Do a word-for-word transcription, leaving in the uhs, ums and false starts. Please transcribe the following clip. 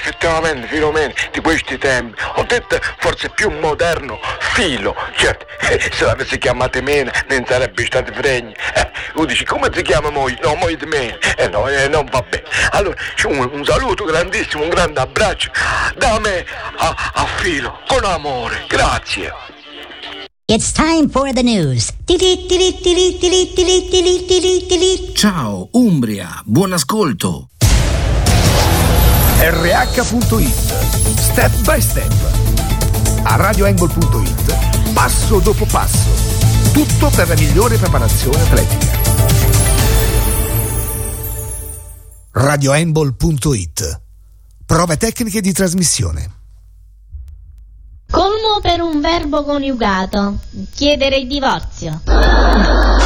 effettivamente Filomena di questi tempi, ho detto forse più moderno, filo, certo, eh, se l'avessi chiamato Mena non sarebbe stato fregno, eh, tu dici come ti chiama moglie? No, moglie di Mena, eh no, eh, non va bene. Allora, un, un saluto grandissimo, un grande abbraccio da me a, a Filo, con amore, grazie. It's time for the news. Ciao Umbria, buon ascolto. R H punto it, step by step. A radioangle punto it, passo dopo passo. Tutto per la migliore preparazione atletica. radioangle punto it. Prove tecniche di trasmissione. Colmo per un verbo coniugato. Chiedere il divorzio.